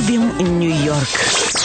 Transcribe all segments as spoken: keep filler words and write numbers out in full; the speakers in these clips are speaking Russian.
любим Нью-Йорк.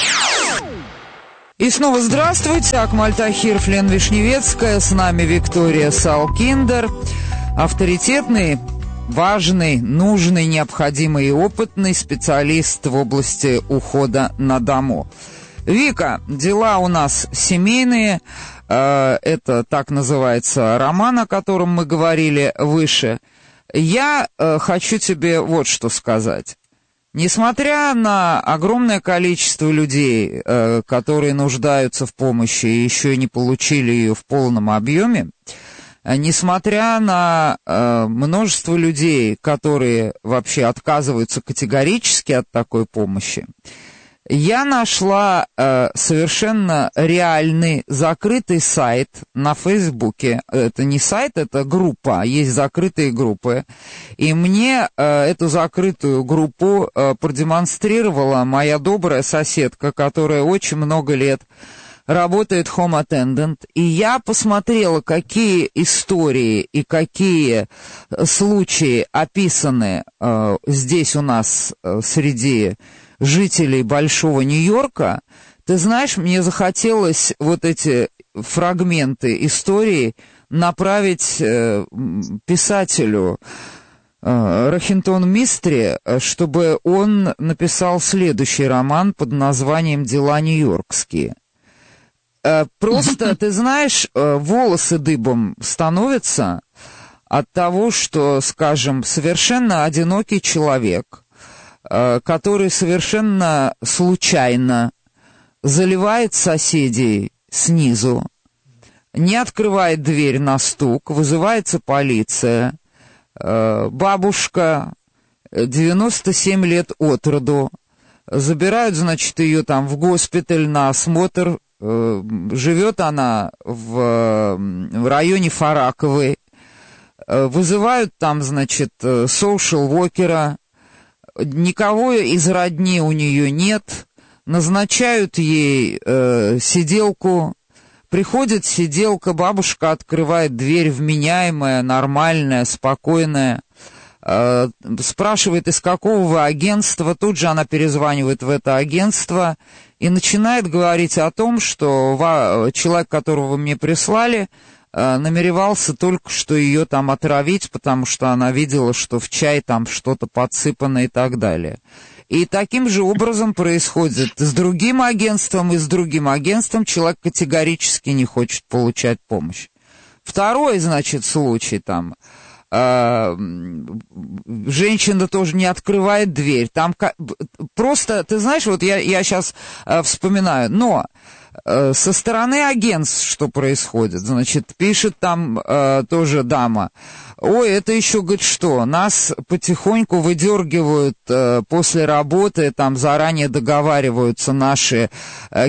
И снова здравствуйте, Акмаль Тахир, Флен Вишневецкая, с нами Виктория Салкиндер, авторитетный, важный, нужный, необходимый и опытный специалист в области ухода на дому. Вика, дела у нас семейные, э, это так называется роман, о котором мы говорили выше. Я э, хочу тебе вот что сказать. Несмотря на огромное количество людей, э, которые нуждаются в помощи и еще не получили ее в полном объеме, э, несмотря на э, множество людей, которые вообще отказываются категорически от такой помощи, я нашла э, совершенно реальный закрытый сайт на Фейсбуке. Это не сайт, это группа, есть закрытые группы. И мне э, эту закрытую группу э, продемонстрировала моя добрая соседка, которая очень много лет работает home attendant. И я посмотрела, какие истории и какие случаи описаны э, здесь у нас э, среди жителей Большого Нью-Йорка. Ты знаешь, мне захотелось вот эти фрагменты истории направить э, писателю э, Рахинтон Мистри, чтобы он написал следующий роман под названием «Дела нью-йоркские». Э, просто, ты знаешь, э, волосы дыбом становятся от того, что, скажем, совершенно одинокий человек, который совершенно случайно заливает соседей снизу, не открывает дверь на стук, вызывается полиция, бабушка, девяносто семь лет от роду, забирают, значит, ее там в госпиталь на осмотр, живет она в, в районе Фараковой, вызывают там, значит, соушал-вокера, никого из родни у нее нет, назначают ей э, сиделку, приходит сиделка, бабушка открывает дверь, вменяемая, нормальная, спокойная, э, спрашивает, из какого вы агентства, тут же она перезванивает в это агентство и начинает говорить о том, что человек, которого вы мне прислали, намеревался только что ее там отравить, потому что она видела, что в чай там что-то подсыпано и так далее. И таким же образом происходит с другим агентством, и с другим агентством человек категорически не хочет получать помощь. Второй, значит, случай там. Э, женщина тоже не открывает дверь. Там просто, ты знаешь, вот я, я сейчас э, вспоминаю, но со стороны агентств что происходит? Значит, пишет там э, тоже дама. Ой, это еще, говорит, что? Нас потихоньку выдергивают э, после работы, там заранее договариваются наши э,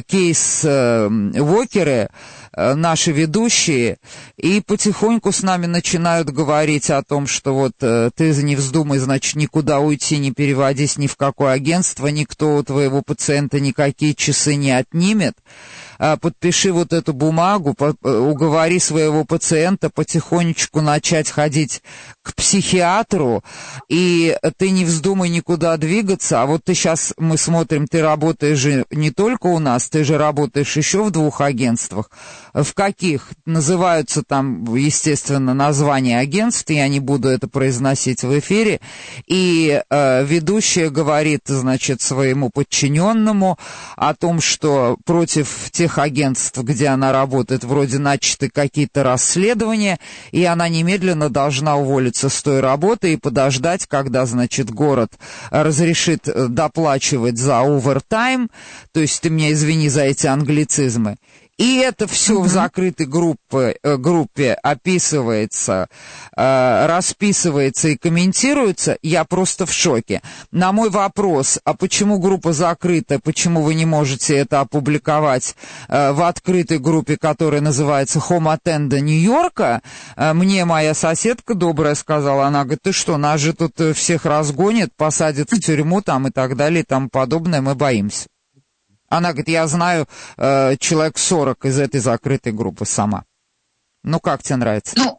кейс-вокеры, э, наши ведущие, и потихоньку с нами начинают говорить о том, что вот э, ты не вздумай, значит, никуда уйти, не переводись ни в какое агентство, никто у твоего пациента никакие часы не отнимет. Подпиши вот эту бумагу, уговори своего пациента потихонечку начать ходить к психиатру, и ты не вздумай никуда двигаться, а вот ты сейчас, мы смотрим, ты работаешь же не только у нас, ты же работаешь еще в двух агентствах. В каких? Называются там, естественно, названия агентств, я не буду это произносить в эфире, и э, ведущая говорит, значит, своему подчиненному о том, что против тех агентств, где она работает, вроде начаты какие-то расследования, и она немедленно должна уволиться с той работы и подождать, когда, значит, город разрешит доплачивать за овертайм, то есть ты меня извини за эти англицизмы. И это все в закрытой группе, группе описывается, э, расписывается и комментируется. Я просто в шоке. На мой вопрос, а почему группа закрыта, почему вы не можете это опубликовать э, в открытой группе, которая называется Home Attendant Нью-Йорка, э, мне моя соседка добрая сказала, она говорит, ты что, нас же тут всех разгонят, посадят в тюрьму там и так далее и тому подобное, мы боимся. Она говорит, я знаю э, человек сорок из этой закрытой группы сама. Ну, как тебе нравится? Ну,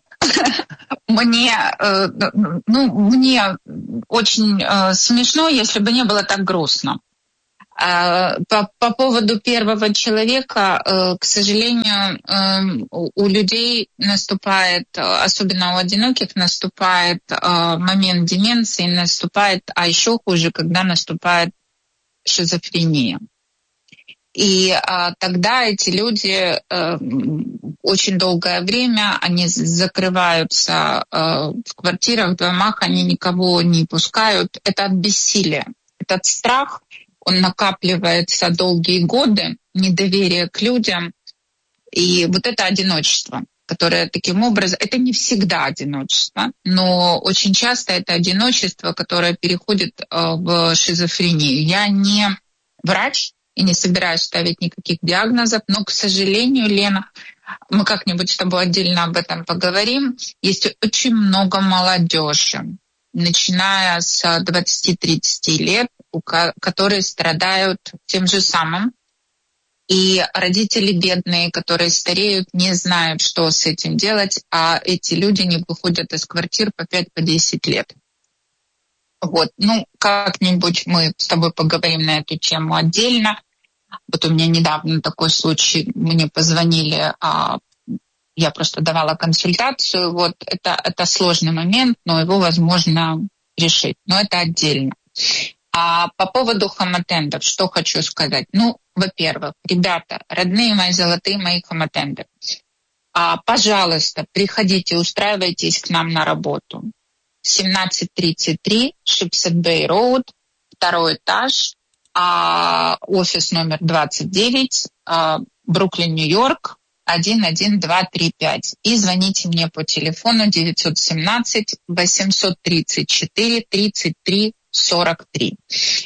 мне, э, ну, мне очень э, смешно, если бы не было так грустно. По, по поводу первого человека, к сожалению, у людей наступает, особенно у одиноких, наступает момент деменции, наступает, а еще хуже, когда наступает шизофрения. И а, тогда эти люди а, очень долгое время, они закрываются а, в квартирах, в домах, они никого не пускают. Это от бессилия. Этот страх, он накапливается долгие годы, недоверие к людям. И вот это одиночество, которое таким образом... Это не всегда одиночество, но очень часто это одиночество, которое переходит а, в шизофрению. Я не врач, и не собираюсь ставить никаких диагнозов, но, к сожалению, Лена, мы как-нибудь с тобой отдельно об этом поговорим, есть очень много молодежи, начиная с двадцати-тридцати лет, которые страдают тем же самым, и родители бедные, которые стареют, не знают, что с этим делать, а эти люди не выходят из квартир по пять-десять лет. Вот, ну, как-нибудь мы с тобой поговорим на эту тему отдельно. Вот у меня недавно такой случай, мне позвонили, а я просто давала консультацию. Вот это, это сложный момент, но его возможно решить. Но это отдельно. А по поводу хамотендов, что хочу сказать. Ну, во-первых, ребята, родные мои, золотые мои хамотенды, а, пожалуйста, приходите, устраивайтесь к нам на работу. семнадцать тридцать три, Шипсет Бэй Роуд, второй этаж, а, офис номер двадцать девять, а, Бруклин, Нью-Йорк, один один два три пять. И звоните мне по телефону девять один семь восемь три четыре тридцать три сорок три.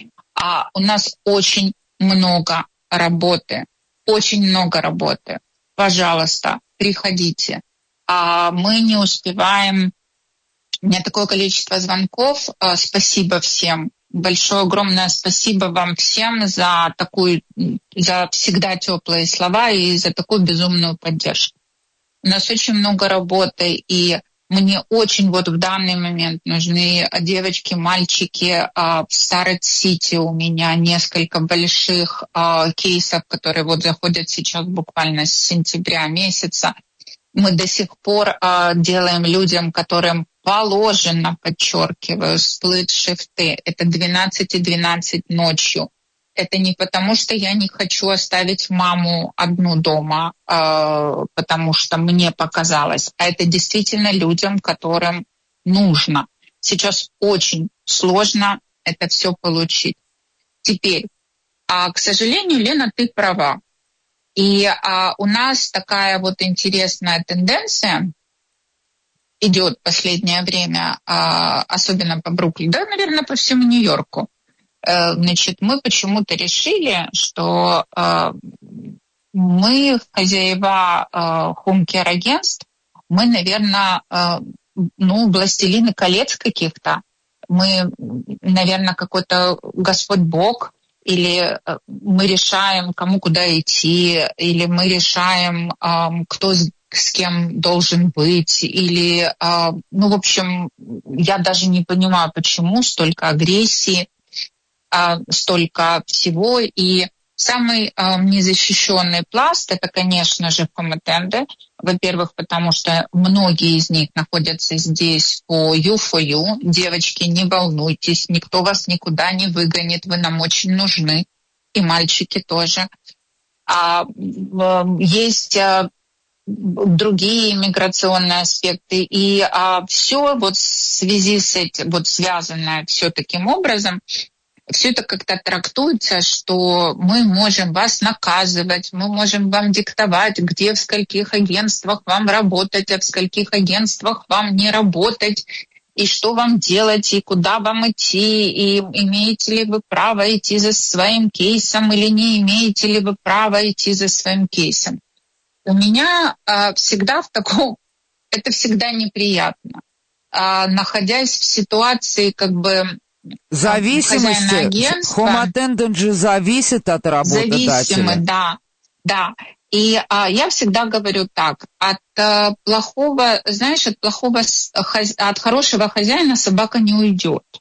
А у нас очень много работы, очень много работы. Пожалуйста, приходите. А мы не успеваем. У меня такое количество звонков. Спасибо всем. Большое, огромное спасибо вам всем за такую, за всегда теплые слова и за такую безумную поддержку. У нас очень много работы, и мне очень вот в данный момент нужны девочки, мальчики. В Старет-Сити у меня несколько больших кейсов, которые вот заходят сейчас буквально с сентября месяца. Мы до сих пор делаем людям, которым положено, подчеркиваю, сплит-шифты. Это двенадцать и двенадцать ночью. Это не потому, что я не хочу оставить маму одну дома, э, потому что мне показалось, а это действительно людям, которым нужно. Сейчас очень сложно это все получить. Теперь, а, к сожалению, Лена, ты права. И а, у нас такая вот интересная тенденция идет в последнее время, а, особенно по Бруклину, да, наверное, по всему Нью-Йорку. Значит, мы почему-то решили, что э, мы, хозяева э, хоум-кер-агентств, мы, наверное, э, ну, властелины колец каких-то. Мы, наверное, какой-то Господь Бог, или э, мы решаем, кому куда идти, или мы решаем, э, кто с, с кем должен быть, или, э, ну, в общем, я даже не понимаю, почему столько агрессии, столько всего. И самый э, незащищенный пласт — это, конечно же, хамотенды. Во-первых, потому что многие из них находятся здесь по ю фор ю. Девочки, не волнуйтесь, никто вас никуда не выгонит, вы нам очень нужны. И мальчики тоже. А, э, есть э, другие миграционные аспекты. И а, все вот в связи с этим, вот связанное все таким образом, все это как-то трактуется, что мы можем вас наказывать, мы можем вам диктовать, где, в скольких агентствах вам работать, а в скольких агентствах вам не работать, и что вам делать, и куда вам идти, и имеете ли вы право идти за своим кейсом, или не имеете ли вы право идти за своим кейсом. У меня а, всегда в таком, это всегда неприятно, а, находясь в ситуации как бы зависимости. Хоум-аттендент же зависит от работодателя. Зависимы, да, да. И а, я всегда говорю так: от а, плохого, знаешь, от плохого, от хорошего хозяина собака не уйдет.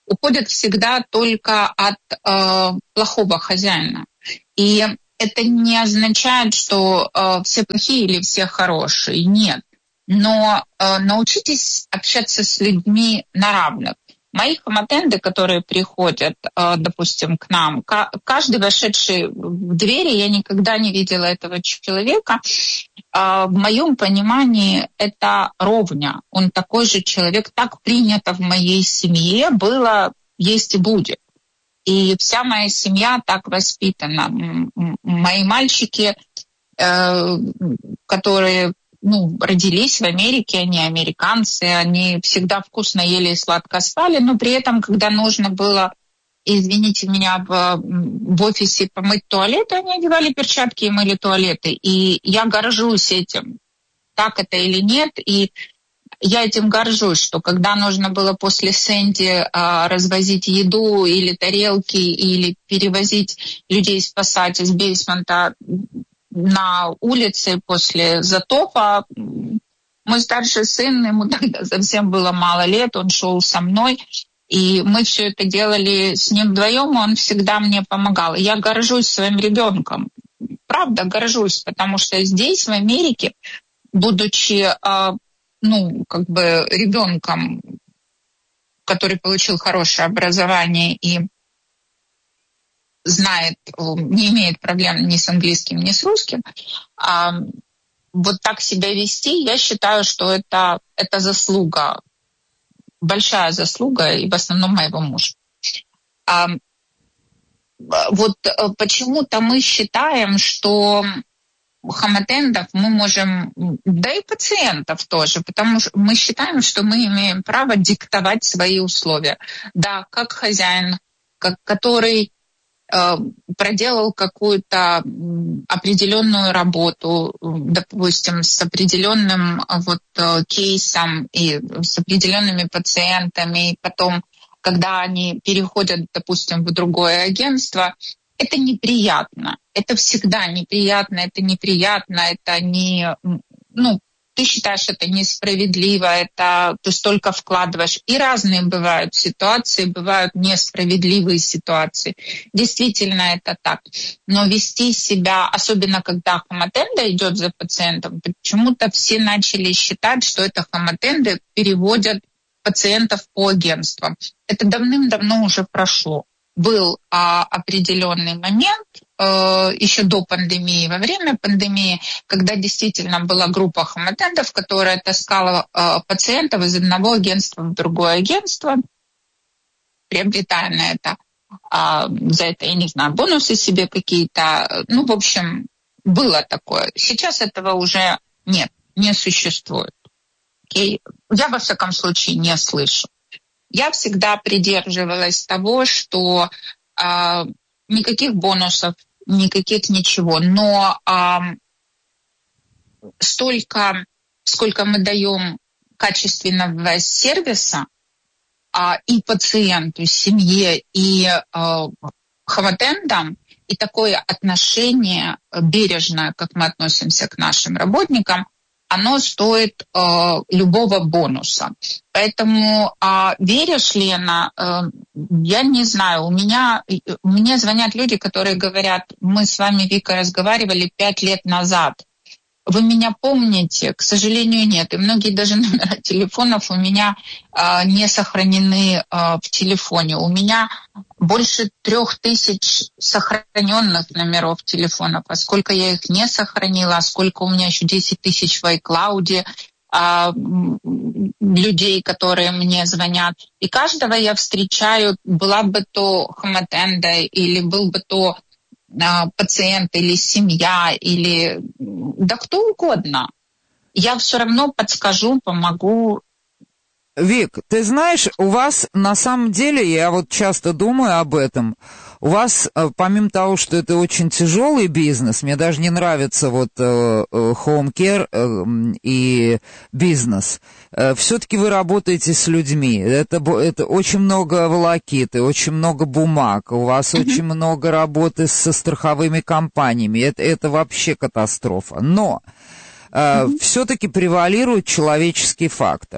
уходят всегда только от э, плохого хозяина. И это не означает, что э, все плохие или все хорошие. Нет. Но э, научитесь общаться с людьми на равных. Мои хаматенды, которые приходят, э, допустим, к нам, к- каждый вошедший в двери, я никогда не видела этого человека. Э, в моем понимании это ровня. Он такой же человек, так принято в моей семье было, есть и будет. И вся моя семья так воспитана. Мои мальчики, э, которые ну, родились в Америке, они американцы, они всегда вкусно ели и сладко спали, но при этом, когда нужно было, извините меня, в, в офисе помыть туалеты, они одевали перчатки и мыли туалеты. И я горжусь этим, так это или нет, и я этим горжусь, что когда нужно было после Сэнди а, развозить еду или тарелки, или перевозить людей, спасать из бейсмента на улице после затопа, мой старший сын, ему тогда совсем было мало лет, он шел со мной, и мы все это делали с ним вдвоем, он всегда мне помогал. И я горжусь своим ребенком, правда горжусь, потому что здесь, в Америке, будучи а, ну, как бы ребенком, который получил хорошее образование и знает, не имеет проблем ни с английским, ни с русским, а вот так себя вести, я считаю, что это, это заслуга, большая заслуга, и в основном моего мужа. А вот почему-то мы считаем, что хаматендов мы можем, да и пациентов тоже, потому что мы считаем, что мы имеем право диктовать свои условия. Да, как хозяин, как, который э, проделал какую-то определенную работу, допустим, с определенным вот кейсом и с определенными пациентами, и потом, когда они переходят, допустим, в другое агентство, это неприятно. Это всегда неприятно, это неприятно, это не... Ну, ты считаешь, это несправедливо, это ты столько вкладываешь. И разные бывают ситуации, бывают несправедливые ситуации. Действительно, это так. Но вести себя, особенно когда хаматенда идет за пациентом, почему-то все начали считать, что это хаматенды переводят пациентов по агентствам. Это давным-давно уже прошло. Был а, определенный момент, э, еще до пандемии, во время пандемии, когда действительно была группа хаматендов, которая таскала э, пациентов из одного агентства в другое агентство, приобретая на это, э, за это, я не знаю, бонусы себе какие-то. Ну, в общем, было такое. Сейчас этого уже нет, не существует. Okay? Я, во всяком случае, не слышу. Я всегда придерживалась того, что э, никаких бонусов, никаких ничего, но э, столько, сколько мы даем качественного сервиса э, и пациенту, семье, и э, хаматендам, и такое отношение бережное, как мы относимся к нашим работникам, оно стоит э, любого бонуса. Поэтому э, веришь, Лена, э, я не знаю, у меня, мне звонят люди, которые говорят, мы с вами, Вика, разговаривали пять лет назад. Вы меня помните? К сожалению, нет. И многие даже номера телефонов у меня э, не сохранены э, в телефоне. У меня больше трех тысяч сохраненных номеров телефонов. А сколько я их не сохранила, а сколько у меня еще десять тысяч в iCloud э, людей, которые мне звонят. И каждого я встречаю, была бы то хаматенда или был бы то пациент или семья, или да кто угодно. Я все равно подскажу, помогу. Вик, ты знаешь, у вас на самом деле, я вот часто думаю об этом, у вас, помимо того, что это очень тяжелый бизнес, мне даже не нравится вот home care и бизнес, все-таки вы работаете с людьми, это, это очень много волокиты, очень много бумаг, у вас mm-hmm. очень много работы со страховыми компаниями, это, это вообще катастрофа, но mm-hmm. все-таки превалирует человеческий фактор.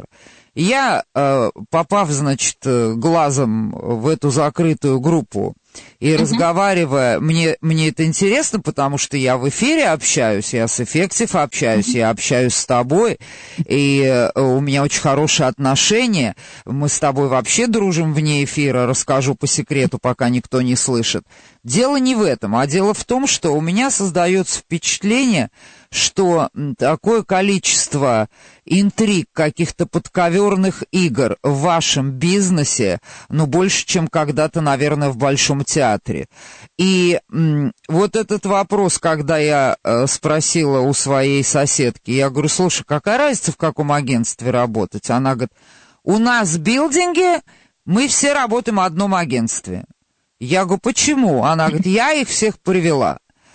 Я, попав, значит, глазом в эту закрытую группу и uh-huh. разговаривая, мне, мне это интересно, потому что я в эфире общаюсь, я с Effective общаюсь, uh-huh. я общаюсь с тобой, и у меня очень хорошие отношения, мы с тобой вообще дружим вне эфира, расскажу по секрету, пока никто не слышит. Дело не в этом, а дело в том, что у меня создается впечатление, что такое количество интриг, каких-то подковерных игр в вашем бизнесе, ну, больше, чем когда-то, наверное, в Большом театре. И м, вот этот вопрос, когда я э, спросила у своей соседки, я говорю, слушай, какая разница, в каком агентстве работать? Она говорит, у нас в билдинге мы все работаем в одном агентстве. Я говорю, почему? Она говорит, я их всех привела.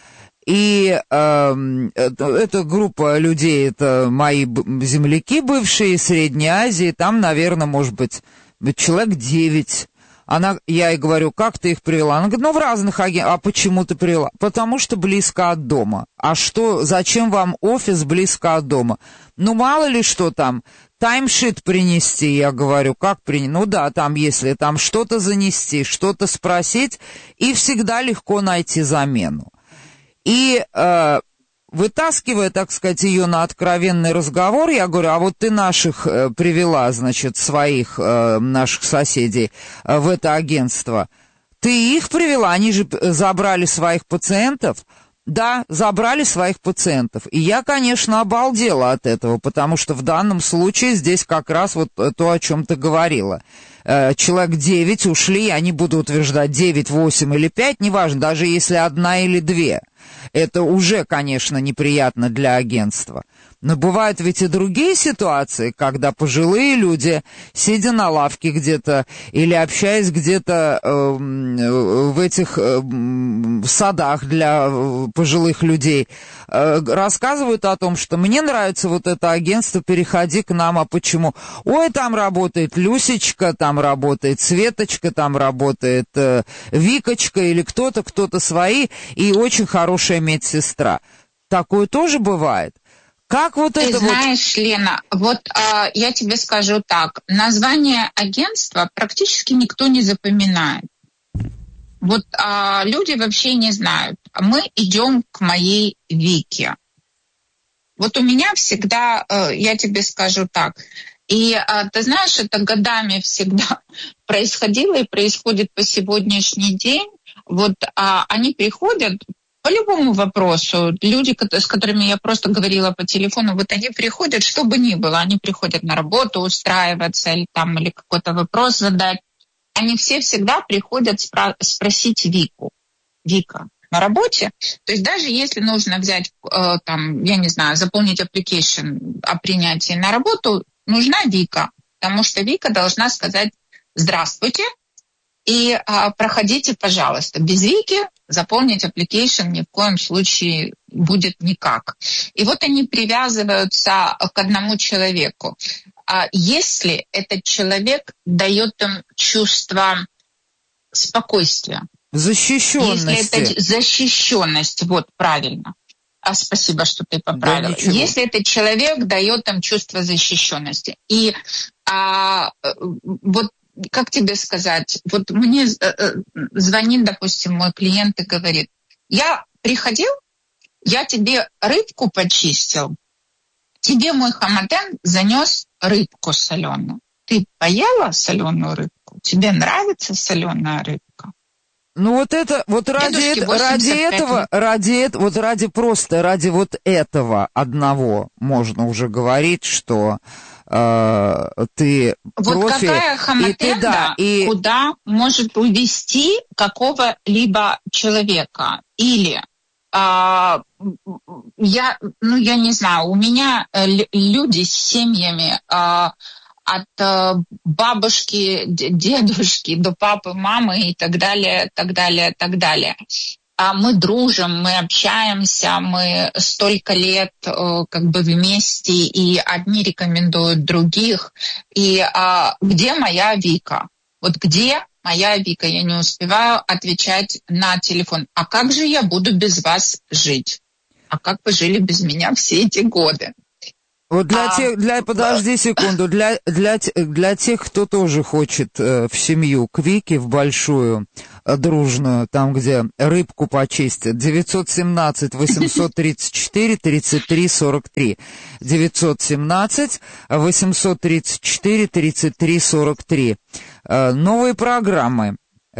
И э, эта группа людей, это мои земляки бывшие из Средней Азии, там, наверное, может быть, человек девять. Она, я ей говорю, как ты их привела? Она говорит, ну, в разных агентствах. А почему ты привела? Потому что близко от дома. А что, зачем вам офис близко от дома? Ну, мало ли что там, таймшит принести, я говорю, как принести? Ну да, там, если там что-то занести, что-то спросить, и всегда легко найти замену. И э, вытаскивая, так сказать, ее на откровенный разговор, я говорю, а вот ты наших э, привела, значит, своих э, наших соседей э, в это агентство. Ты их привела, они же забрали своих пациентов. Да, забрали своих пациентов. И я, конечно, обалдела от этого, потому что в данном случае здесь как раз вот то, о чем ты говорила. Человек девять ушли, они будут утверждать девять, восемь или пять, неважно, даже если одна или две. Это уже, конечно, неприятно для агентства. Но бывают ведь и другие ситуации, когда пожилые люди, сидя на лавке где-то или общаясь где-то э, в этих э, садах для пожилых людей, э, рассказывают о том, что мне нравится вот это агентство, переходи к нам, а почему? Ой, там работает Люсечка, там работает Светочка, там работает э, Викочка или кто-то, кто-то свои, и очень хорошая медсестра. Такое тоже бывает. Как вот Ты это знаешь, вот... Лена, вот а, я тебе скажу так. Название агентства практически никто не запоминает. Вот а, люди вообще не знают. Мы идем к моей Вике. Вот у меня всегда, а, я тебе скажу так, и а, ты знаешь, это годами всегда происходило и происходит по сегодняшний день. Вот а, они приходят... По любому вопросу, люди, с которыми я просто говорила по телефону, вот они приходят, что бы ни было, они приходят на работу устраиваться или там, или какой-то вопрос задать. Они все всегда приходят спро- спросить Вику. Вика, на работе? То есть даже если нужно взять, э, там, я не знаю, заполнить application о принятии на работу, нужна Вика, потому что Вика должна сказать «Здравствуйте» и э, проходите, пожалуйста. Без Вики заполнить application ни в коем случае будет никак. И вот они привязываются к одному человеку. А если этот человек дает им чувство спокойствия, защищенности. Если это защищенность, вот правильно. А спасибо, что ты поправила. Да, если этот человек дает им чувство защищенности. И а, вот как тебе сказать, вот мне звонит, допустим, мой клиент и говорит, я приходил, я тебе рыбку почистил, тебе мой хаматен занес рыбку соленую. Ты поела соленую рыбку? Тебе нравится соленая рыбка? Ну вот это, вот ради, это, ради этого, ради этого, вот ради просто, ради вот этого одного можно уже говорить, что э, ты вот профи. Какая хаматенда, и ты, да, и... куда может увести какого-либо человека? Или э, я, ну я не знаю, у меня люди с семьями э, от бабушки, дедушки до папы, мамы и так далее, так далее, так далее. А мы дружим, мы общаемся, мы столько лет как бы вместе, и одни рекомендуют других. И а, где моя Вика? Вот где моя Вика? Я не успеваю отвечать на телефон. А как же я буду без вас жить? А как вы жили без меня все эти годы? Вот для А, тех, для, подожди секунду, для, для, для тех, кто тоже хочет э, в семью к Вике, в большую, э, дружную, там, где рыбку почистят, девятьсот семнадцать восемьсот тридцать четыре тридцать три сорок три. девятьсот семнадцать восемьсот тридцать четыре тридцать три сорок три. Э, новые программы,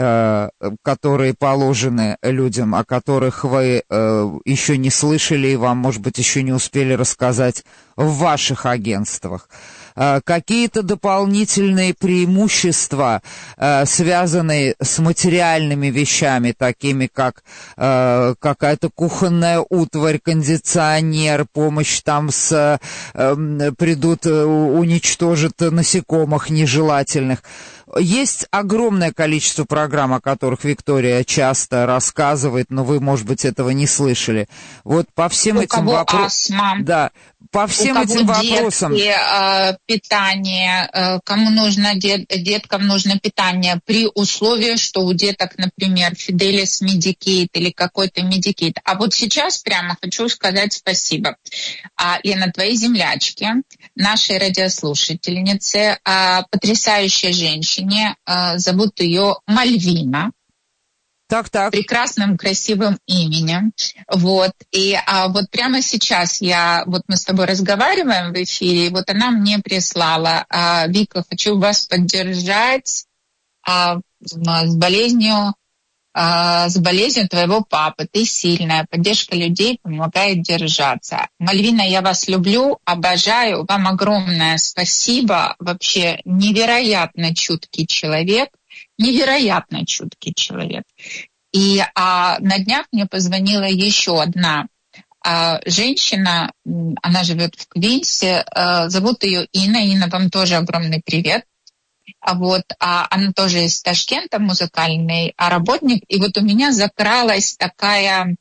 которые положены людям, о которых вы э, еще не слышали и вам, может быть, еще не успели рассказать в ваших агентствах. Э, какие-то дополнительные преимущества, э, связанные с материальными вещами, такими как э, какая-то кухонная утварь, кондиционер, помощь там с... Э, придут, уничтожат насекомых нежелательных. Есть огромное количество программ, о которых Виктория часто рассказывает, но вы, может быть, этого не слышали. Вот по всем у этим вопросам... Да, по всем у этим кого вопросам... детки, э, питание, э, кому нужно, дет, деткам нужно питание при условии, что у деток, например, Fidelis Medicate или какой-то Medicate. А вот сейчас прямо хочу сказать спасибо. А, Лена, твоей землячке, нашей радиослушательнице, а, потрясающей женщине, а, зовут ее Мальвина. Так, так. Прекрасным, красивым именем. Вот. И а, вот прямо сейчас я, вот мы с тобой разговариваем в эфире, и вот она мне прислала: а, Вика, хочу вас поддержать а, с болезнью, а, с болезнью твоего папы. Ты сильная. Поддержка людей помогает держаться. Мальвина, я вас люблю, обожаю. Вам огромное спасибо. Вообще невероятно чуткий человек. Невероятно чуткий человек. И а, на днях мне позвонила еще одна а, женщина, она живет в Квинсе, а, зовут ее Инна. Инна, вам тоже огромный привет. А вот, а, она тоже из Ташкента, музыкальный а, работник. И вот у меня закралась такая...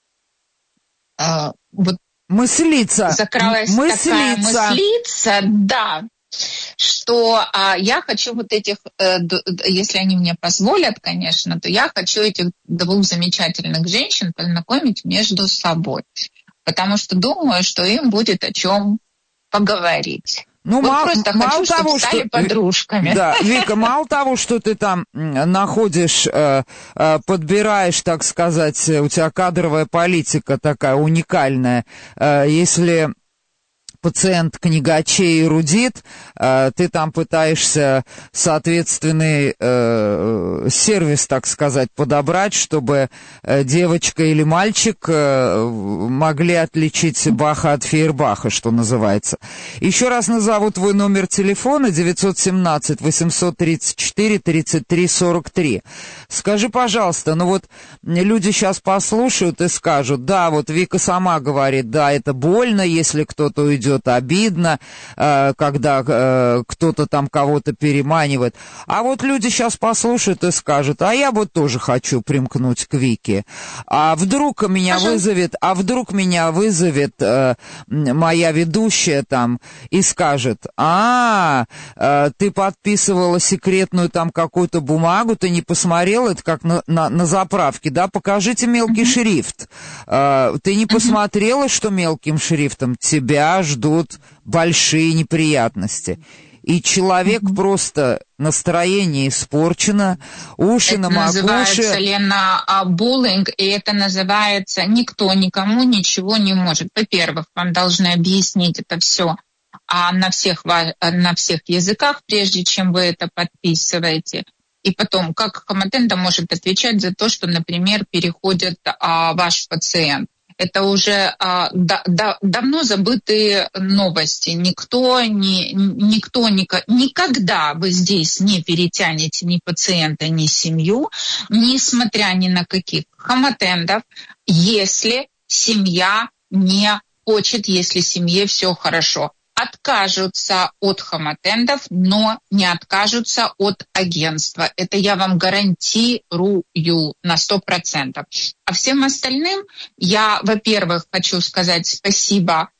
А, вот, мыслица. Закралась мыслица. такая мыслица, да. Что а, я хочу вот этих, э, д, если они мне позволят, конечно, то я хочу этих двух замечательных женщин познакомить между собой. Потому что думаю, что им будет о чем поговорить. Ну, вот мало, просто мало хочу, того, чтобы стали что, подружками. Да, Вика, мало того, что ты там находишь, э, э, подбираешь, так сказать, у тебя кадровая политика такая уникальная, э, если... пациент книгачей эрудит, э, ты там пытаешься соответственный э, сервис, так сказать, подобрать, чтобы э, девочка или мальчик э, могли отличить Баха от Фейербаха, что называется. Еще раз назову твой номер телефона: девятьсот семнадцать восемьсот тридцать четыре тридцать три сорок три. Скажи, пожалуйста, ну вот люди сейчас послушают и скажут: да, вот Вика сама говорит, да, это больно, если кто-то уйдет, обидно, э, когда э, кто-то там кого-то переманивает. А вот люди сейчас послушают и скажут: а я вот тоже хочу примкнуть к Вике. А вдруг меня Ага. вызовет, а вдруг меня вызовет э, моя ведущая там и скажет: а, э, ты подписывала секретную там какую-то бумагу, ты не посмотрела, это как на, на, на заправке, да, покажите мелкий uh-huh. шрифт. Э, ты не uh-huh. посмотрела, что мелким шрифтом? Тебя ждут большие неприятности. И человек mm-hmm. просто настроение испорчено, уши это на макушке. Это называется, Лена, буллинг, и это называется никто никому ничего не может. Во-первых, вам должны объяснить это все а на всех, на всех языках, прежде чем вы это подписываете. И потом, как Хамотенда может отвечать за то, что, например, переходит а, ваш пациент? Это уже а, да, да, давно забытые новости. Никто, ни, никто ник- никогда вы здесь не перетянете ни пациента, ни семью, несмотря ни на каких Хамотендов, если семья не хочет, если семье все хорошо. Откажутся от Хамотендов, но не откажутся от агентства. Это я вам гарантирую на сто процентов. А всем остальным я, во-первых, хочу сказать спасибо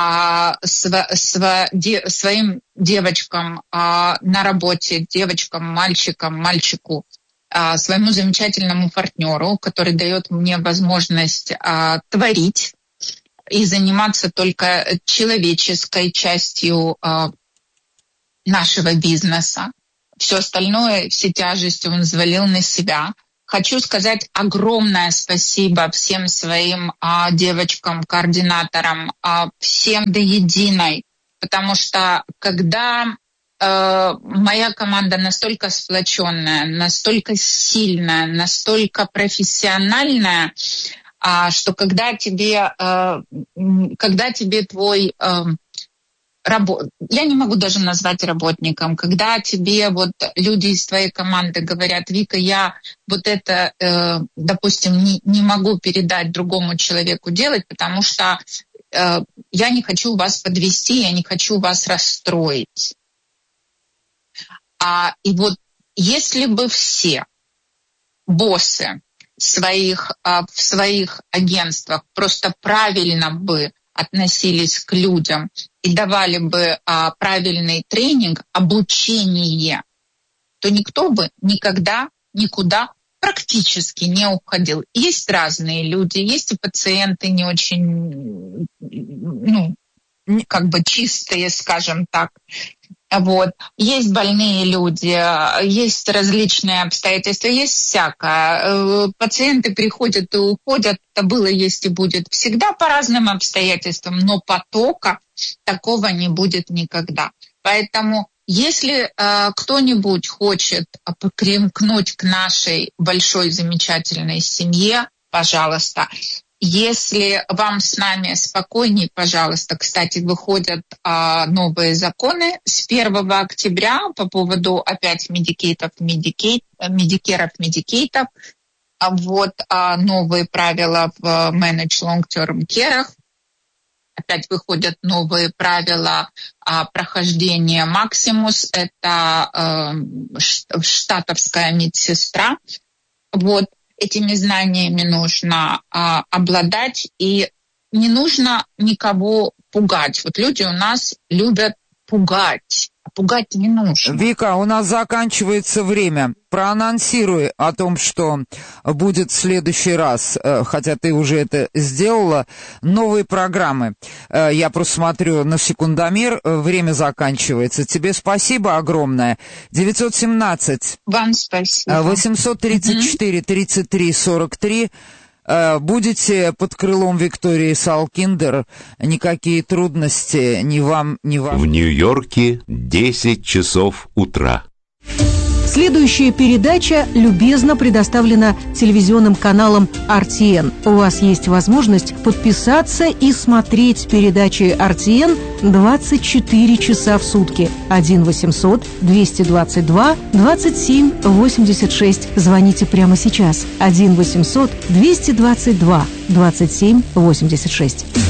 а, св- св- де- своим девочкам а, на работе, девочкам, мальчикам, мальчику, а, своему замечательному партнеру, который дает мне возможность а, творить. и заниматься только человеческой частью э, нашего бизнеса. Все остальное, все тяжести он взвалил на себя. Хочу сказать огромное спасибо всем своим а, девочкам-координаторам, а, всем до единой, потому что когда э, моя команда настолько сплоченная, настолько сильная, настолько профессиональная, а, что когда тебе, э, когда тебе твой... Э, Рабо... Я не могу даже назвать работником. Когда тебе вот люди из твоей команды говорят: Вика, я вот это, э, допустим, не, не могу передать другому человеку делать, потому что э, я не хочу вас подвести, я не хочу вас расстроить. А, и вот если бы все боссы своих, э, в своих агентствах просто правильно бы относились к людям и давали бы а, правильный тренинг, обучение, то никто бы никогда никуда практически не уходил. Есть разные люди, есть и пациенты не очень, ну, как бы чистые, скажем так. Вот. Есть больные люди, есть различные обстоятельства, есть всякое. Пациенты приходят и уходят, это было, есть и будет всегда по разным обстоятельствам, но потока такого не будет никогда. Поэтому если э, кто-нибудь хочет примкнуть к нашей большой замечательной семье, пожалуйста. Если вам с нами спокойней, пожалуйста, кстати, выходят а, новые законы с первого октября по поводу опять медикейтов, медикейт, медикеров, медикейтов. А вот а, новые правила в Manage Long-Term Care. Опять выходят новые правила а, прохождения Максимус. Это а, штатовская медсестра. Вот. Этими знаниями нужно а, обладать, и не нужно никого пугать. Вот люди у нас любят пугать, а пугать не нужно. Вика, у нас заканчивается время. Проанонсируй о том, что будет в следующий раз, хотя ты уже это сделала, новые программы. Я просто смотрю на секундомер, время заканчивается. Тебе спасибо огромное. девятьсот семнадцать Вам спасибо. восемьсот тридцать четыре тридцать три сорок три. Будете под крылом Виктории Салкиндер, никакие трудности ни вам, ни вам. В Нью-Йорке десять часов утра. Следующая передача любезно предоставлена телевизионным каналом ар ти эн. У вас есть возможность подписаться и смотреть передачи ар ти эн двадцать четыре часа в сутки. один восемьсот двести двадцать два двадцать семь восемьдесят шесть. Звоните прямо сейчас. один восемьсот двести двадцать два двадцать семь восемьдесят шесть.